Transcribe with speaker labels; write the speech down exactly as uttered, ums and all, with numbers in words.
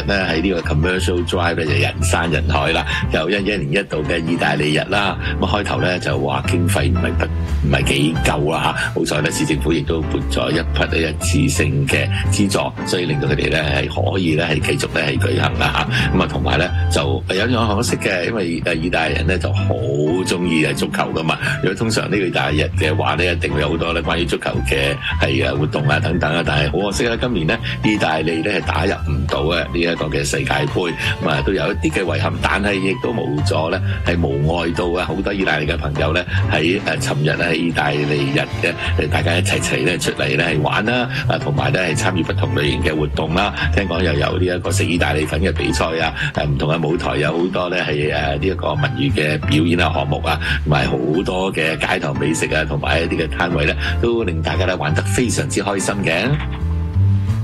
Speaker 1: 咧喺呢個 Commercial Drive 咧就人山人海啦，又因一年一度嘅意大利日啦。咁開頭咧就話經費唔係不唔係幾夠啦嚇，好彩咧市政府亦都撥咗一筆一次性嘅資助，所以令到佢哋咧係可以咧係繼續咧係舉行啦嚇。咁啊同埋咧就有樣可惜嘅，因為誒意大利人咧就好中意係足球噶嘛。如果通常呢個意大利日嘅話咧，一定會有好多咧關於足球嘅係誒活動啊等等啊。但係好可惜啦，今年咧意大利咧係打入唔到嘅呢一個嘅世界盃，咁啊都有一啲嘅遺憾，但係亦都無助咧係無礙到啊好多意大利嘅朋友咧喺誒尋日咧喺意大利日嘅誒大家一齊齊咧出嚟咧係玩啦，啊同埋咧係參與不同類型嘅活動啦。聽講又有呢一個食意大利粉嘅比賽啊，誒唔同嘅舞台有好多咧係誒呢一個文娛嘅表演啊項目啊，同埋好多嘅街頭美食啊，同埋一啲嘅攤位咧，都令大家咧玩得非常之開心嘅。